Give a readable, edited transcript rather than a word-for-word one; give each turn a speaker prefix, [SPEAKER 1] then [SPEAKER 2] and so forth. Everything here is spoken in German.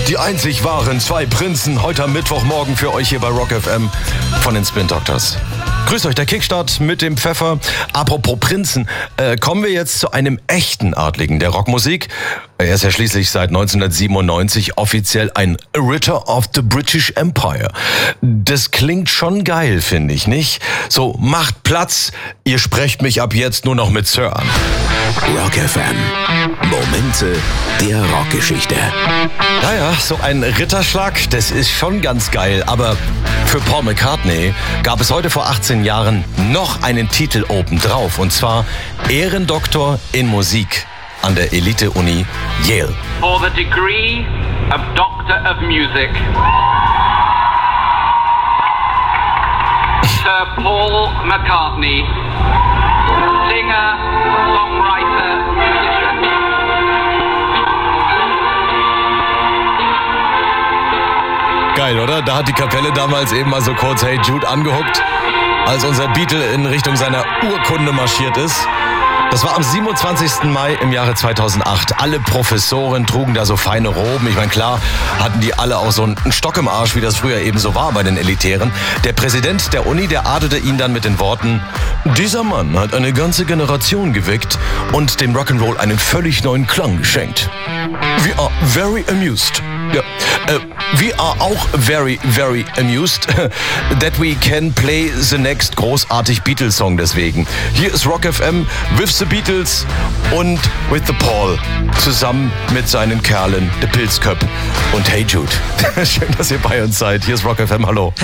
[SPEAKER 1] Die einzig wahren zwei Prinzen, heute am Mittwochmorgen für euch hier bei Rock FM von den Spin Doctors. Grüßt euch, der Kickstart mit dem Pfeffer. Apropos Prinzen, kommen wir jetzt zu einem echten Adligen der Rockmusik. Er ist ja schließlich seit 1997 offiziell ein Ritter of the British Empire. Das klingt schon geil, finde ich, nicht? So, macht Platz, ihr sprecht mich ab jetzt nur noch mit Sir an.
[SPEAKER 2] Rock FM. Momente der Rockgeschichte.
[SPEAKER 1] Naja, so ein Ritterschlag, das ist schon ganz geil. Aber für Paul McCartney gab es heute vor 18 Jahren noch einen Titel obendrauf. Und zwar Ehrendoktor in Musik an der Elite-Uni Yale.
[SPEAKER 3] For the degree of Doctor of Music, Sir Paul McCartney, Singer, Songwriter, Musician.
[SPEAKER 1] Geil, oder? Da hat die Kapelle damals eben mal so kurz Hey Jude angehuckt, als unser Beatle in Richtung seiner Urkunde marschiert ist. Das war am 27. Mai im Jahre 2008. Alle Professoren trugen da so feine Roben. Ich meine, klar hatten die alle auch so einen Stock im Arsch, wie das früher eben so war bei den Elitären. Der Präsident der Uni, der adelte ihn dann mit den Worten: Dieser Mann hat eine ganze Generation geweckt und dem Rock'n'Roll einen völlig neuen Klang geschenkt. We are very amused. Ja, we are auch very, very amused that we can play the next großartig Beatles-Song deswegen. Hier ist Rock FM with the Beatles und with the Paul. Zusammen mit seinen Kerlen, The Pilzköp und Hey Jude. Schön, dass ihr bei uns seid. Hier ist Rock FM, hallo.